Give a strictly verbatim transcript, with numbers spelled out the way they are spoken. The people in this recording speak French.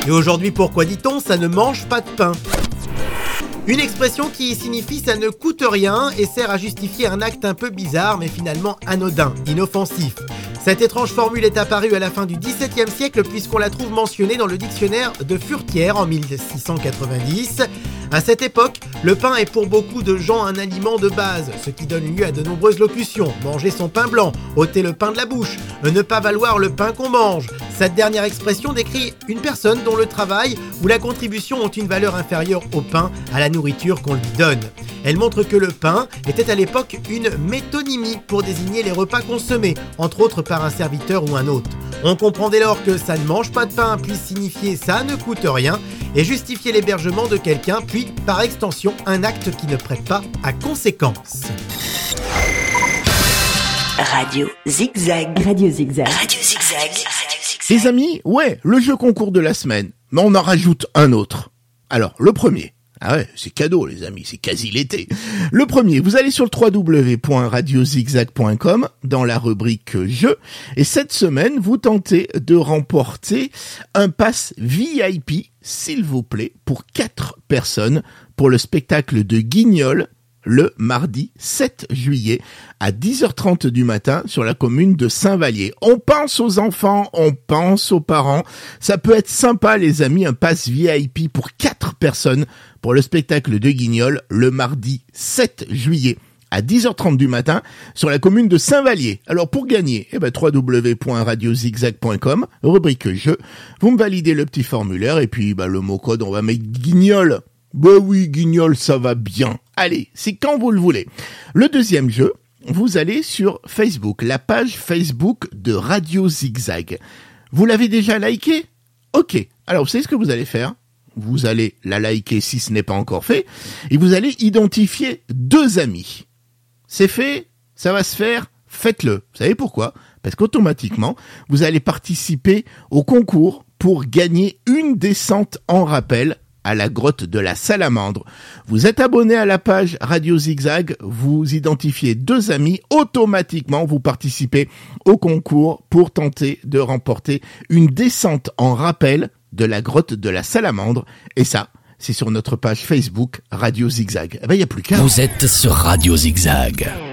Et aujourd'hui, pourquoi dit-on ça ne mange pas de pain ? Une expression qui signifie ça ne coûte rien et sert à justifier un acte un peu bizarre mais finalement anodin, inoffensif. Cette étrange formule est apparue à la fin du dix-septième siècle puisqu'on la trouve mentionnée dans le dictionnaire de Furetière en mille six cent quatre-vingt-dix. À cette époque, le pain est pour beaucoup de gens un aliment de base, ce qui donne lieu à de nombreuses locutions. Manger son pain blanc, ôter le pain de la bouche, ne pas valoir le pain qu'on mange. Cette dernière expression décrit une personne dont le travail ou la contribution ont une valeur inférieure au pain, à la nourriture qu'on lui donne. Elle montre que le pain était à l'époque une métonymie pour désigner les repas consommés, entre autres par un serviteur ou un hôte. On comprend dès lors que ça ne mange pas de pain puisse signifier ça ne coûte rien et justifier l'hébergement de quelqu'un, puis par extension un acte qui ne prête pas à conséquence. Radio Zigzag. Radio Zigzag. Radio Zigzag. Les amis, ouais, le jeu concours de la semaine, mais on en rajoute un autre. Alors, le premier. Ah ouais, c'est cadeau les amis, c'est quasi l'été. Le premier, vous allez sur le w w w point radio zigzag point com dans la rubrique jeux et cette semaine, vous tentez de remporter un pass V I P, s'il vous plaît, pour quatre personnes pour le spectacle de Guignol le mardi sept juillet à dix heures trente du matin sur la commune de Saint-Vallier. On pense aux enfants, on pense aux parents. Ça peut être sympa les amis, un pass V I P pour quatre personnes pour le spectacle de Guignol le mardi sept juillet à dix heures trente du matin sur la commune de Saint-Vallier. Alors pour gagner, eh ben w w w point radio zigzag point com, rubrique jeu, vous me validez le petit formulaire et puis bah, le mot code, on va mettre Guignol. Bah oui, Guignol, ça va bien. Allez, c'est quand vous le voulez. Le deuxième jeu, vous allez sur Facebook, la page Facebook de Radio Zigzag. Vous l'avez déjà liké ? Ok. Alors, vous savez ce que vous allez faire ? Vous allez la liker si ce n'est pas encore fait, et vous allez identifier deux amis. C'est fait ? Ça va se faire ? Faites-le. Vous savez pourquoi ? Parce qu'automatiquement, vous allez participer au concours pour gagner une descente en rappel à la grotte de la Salamandre. Vous êtes abonné à la page Radio Zigzag, vous identifiez deux amis, automatiquement vous participez au concours pour tenter de remporter une descente en rappel de la grotte de la Salamandre. Et ça, c'est sur notre page Facebook Radio Zigzag. Eh ben, il n'y a plus qu'à. Vous êtes sur Radio Zigzag.